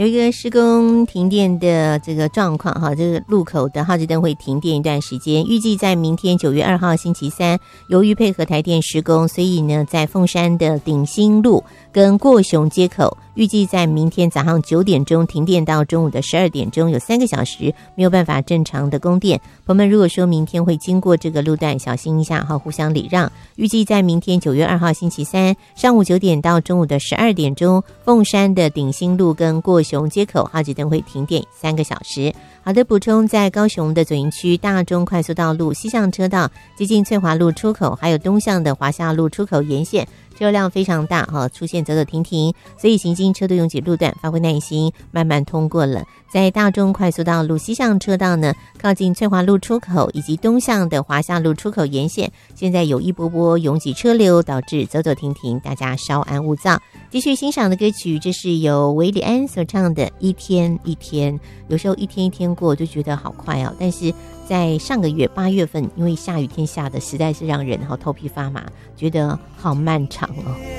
有一个施工停电的这个状况哈，这个路口的号志灯会停电一段时间，预计在明天9月2号星期三，由于配合台电施工，所以呢，在凤山的鼎新路跟过雄街口，预计在明天早上9点钟停电到中午的12点钟，有3个小时没有办法正常的供电。朋友们如果说明天会经过这个路段，小心一下哈，互相礼让。预计在明天9月2号星期三上午9点到中午的12点钟，凤山的鼎新路跟过雄街口号志灯会停电3个小时。好的，补充，在高雄的左营区大中快速道路西向车道接近翠华路出口，还有东向的华夏路出口沿线车辆非常大哈，出现走走停停，所以行经车多拥挤路段，发挥耐心，慢慢通过了。在大中快速道路西向车道呢，靠近翠华路出口以及东向的华夏路出口沿线，现在有一波波拥挤车流，导致走走停停，大家稍安勿躁。继续欣赏的歌曲，这是由韦礼安所唱的《一天一天》。有时候一天一天过，就觉得好快哦。但是在上个月8月份，因为下雨天下的实在是让人头皮发麻，觉得好漫长哦。